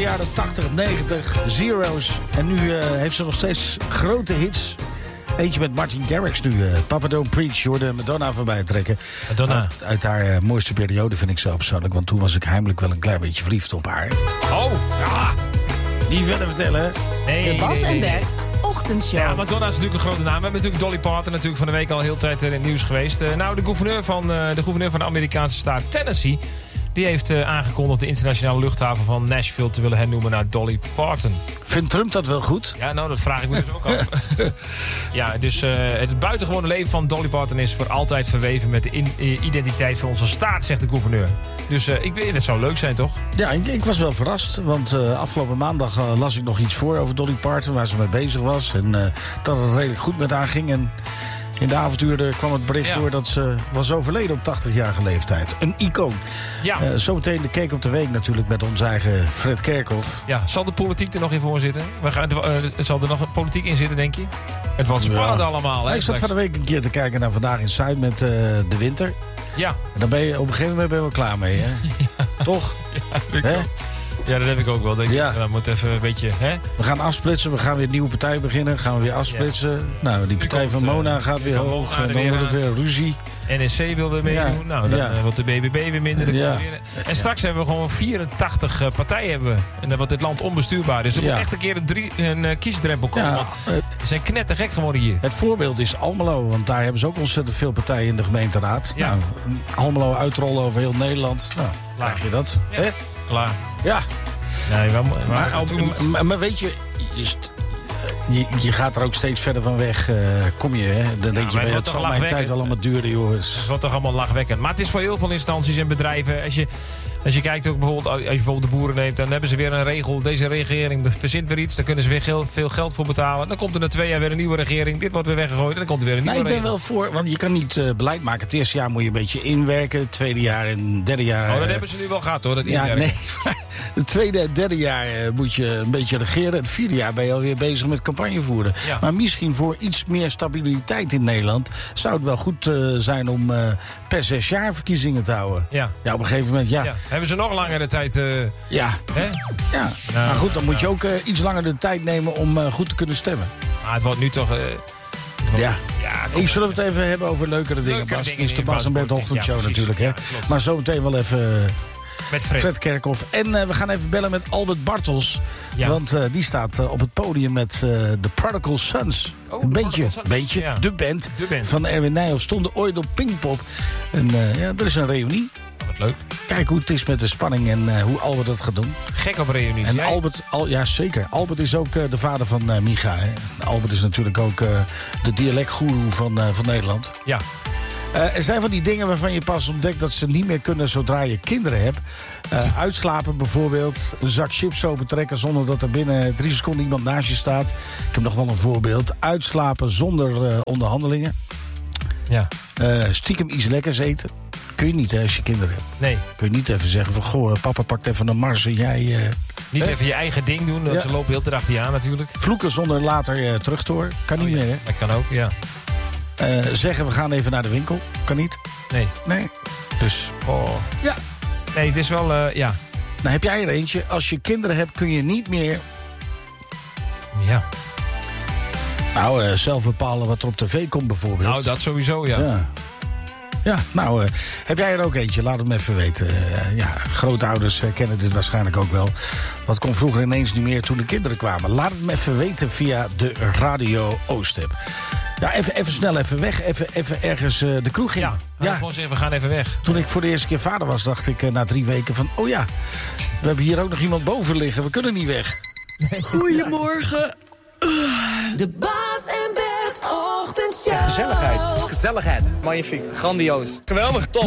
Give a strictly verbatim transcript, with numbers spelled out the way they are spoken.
jaren tachtig, negentig, Zero's. En nu uh, heeft ze nog steeds grote hits. Eentje met Martin Garrix nu. Uh, Papa Don't Preach, je hoorde Madonna voorbij trekken. Madonna. Uit, uit haar uh, mooiste periode vind ik zo persoonlijk. Want toen was ik heimelijk wel een klein beetje verliefd op haar. Oh! Ja, niet verder vertellen. Nee, de Bas nee, en nee. Bert ochtendshow. Ja, Madonna is natuurlijk een grote naam. We hebben natuurlijk Dolly Parton natuurlijk van de week al heel tijd in het nieuws geweest. Uh, nou, de gouverneur, van, uh, de gouverneur van de Amerikaanse staat Tennessee... die heeft uh, aangekondigd de internationale luchthaven van Nashville te willen hernoemen naar Dolly Parton. Vindt Trump dat wel goed? Ja, nou, dat vraag ik me dus ook af. Ja, dus uh, het buitengewone leven van Dolly Parton is voor altijd verweven met de in, uh, identiteit van onze staat, zegt de gouverneur. Dus uh, ik weet, het zou leuk zijn, toch? Ja, ik, ik was wel verrast. Want uh, afgelopen maandag uh, las ik nog iets voor over Dolly Parton, waar ze mee bezig was. En uh, dat het redelijk goed met haar ging. En in de avontuur kwam het bericht ja. door dat ze was overleden op tachtigjarige leeftijd. Een icoon. Ja. Uh, zometeen de Cake op de Week natuurlijk met onze eigen Fred Kerkhoff. Ja, zal de politiek er nog in voor zitten? We gaan, uh, zal er nog politiek in zitten, denk je? Het wordt spannend ja. allemaal, hè? Ik zat van de week een keer te kijken naar Vandaag in Zuid met uh, de winter. Ja. En dan ben je op een gegeven moment ben je wel klaar mee, hè? Ja. Toch? Ja, hè? Ja, dat heb ik ook wel. Denk ja. ik. We moeten even een beetje... Hè? We gaan afsplitsen. We gaan weer een nieuwe partij beginnen. Gaan we weer afsplitsen. Ja. Nou, die partij komt, van Mona uh, gaat weer hoog. En dan wordt het weer ruzie. N S C wil weer meedoen. Ja. Nou, dan ja. wordt de B B B weer minder. Ja. Weer... En straks hebben we gewoon vierentachtig uh, partijen. Hebben we. En dan wordt dit land onbestuurbaar. Dus er ja. moet echt een keer een, drie, een uh, kiesdrempel komen. Ja. We zijn knettergek geworden hier. Het voorbeeld is Almelo. Want daar hebben ze ook ontzettend veel partijen in de gemeenteraad. Ja. Nou, Almelo uitrollen over heel Nederland. Nou, krijg je dat. Ja. Hè? Klaar. Ja. Nee, maar, maar, maar, toen... maar, maar weet je, je, je gaat er ook steeds verder van weg. Uh, kom je, hè? Dan denk ja, je, het zal mijn tijd wel allemaal duren, jongens. Het wordt toch allemaal lachwekkend. Maar het is voor heel veel instanties en bedrijven. Als je, als je kijkt ook bijvoorbeeld, als je bijvoorbeeld de boeren neemt, dan hebben ze weer een regel. Deze regering verzint weer iets. Daar kunnen ze weer heel, veel geld voor betalen. Dan komt er na twee jaar weer een nieuwe regering. Dit wordt weer weggegooid. En dan komt er weer een nieuwe nee, regel. Ik ben wel voor, want je kan niet uh, beleid maken. Het eerste jaar moet je een beetje inwerken. Het tweede jaar en het derde jaar... Oh, dat uh, hebben ze nu wel gehad, hoor. Dat ja, nee. Het tweede en derde jaar uh, moet je een beetje regeren. Het vierde jaar ben je alweer bezig met campagne voeren. Ja. Maar misschien voor iets meer stabiliteit in Nederland zou het wel goed uh, zijn om uh, per zes jaar verkiezingen te houden. Ja. Ja, op een gegeven moment, ja. ja. Hebben ze nog langer de tijd? Uh, ja. Hè? Ja. Nou, maar goed, dan moet je ook uh, iets langer de tijd nemen om uh, goed te kunnen stemmen. Maar het wordt nu toch... Uh, Ja, ja ik zullen we het even hebben over leukere dingen, Bas. Het is de Bas en Bert ochtendshow ja, natuurlijk, hè. Ja, maar zometeen wel even... Met Fred. Fred Kerkhoff. En uh, we gaan even bellen met Albert Bartels. Ja. Want uh, die staat uh, op het podium met uh, The Prodigal Sons. Oh, een beetje, Sons. beetje Ja. de, band de band van Erwin Nijhoff. Stonden ooit op Pinkpop. En uh, ja, er is een reunie. Oh, wat leuk. Kijk hoe het is met de spanning en uh, hoe Albert dat gaat doen. Gek op reunies. En jij? Albert, al, ja zeker. Albert is ook uh, de vader van uh, Micha. Hè. Albert is natuurlijk ook uh, de dialectgoeroe van, uh, van Nederland. Ja. Uh, er zijn van die dingen waarvan je pas ontdekt dat ze niet meer kunnen zodra je kinderen hebt. Uh, uitslapen bijvoorbeeld. Een zak chips opentrekken zonder dat er binnen drie seconden iemand naast je staat. Ik heb nog wel een voorbeeld. Uitslapen zonder uh, onderhandelingen. Ja. Uh, stiekem iets lekkers eten. Kun je niet hè, als je kinderen hebt. Nee. Kun je niet even zeggen van goh, papa pakt even een Mars en jij... Uh, niet hè? even je eigen ding doen. Want ja. Ze lopen heel te achter je aan natuurlijk. Vloeken zonder later uh, terug te horen. Kan oh, niet ja. meer hè. Dat kan ook, ja. Uh, zeggen we gaan even naar de winkel. Kan niet. Nee. Nee. Dus. Oh. Ja. Nee, het is wel, uh, ja. Nou heb jij er eentje. Als je kinderen hebt kun je niet meer... Ja. Nou, uh, zelf bepalen wat er op tv komt bijvoorbeeld. Nou, dat sowieso, ja. Ja. Ja, nou, uh, heb jij er ook eentje? Laat het me even weten. Uh, ja, grootouders uh, kennen dit waarschijnlijk ook wel. Wat kon vroeger ineens niet meer toen de kinderen kwamen. Laat het me even weten via de Radio Oostep. Ja, even, even snel even weg. Even, even ergens uh, de kroeg in. Ja, ja. Gewoon zeggen, we gaan even weg. Toen ik voor de eerste keer vader was, dacht ik uh, na drie weken van... oh ja, we hebben hier ook nog iemand boven liggen. We kunnen niet weg. Goedemorgen. De Bas en Bert ochtendshow. Ja, gezelligheid. Gezelligheid. Magnifiek. Grandioos. Geweldig. Top.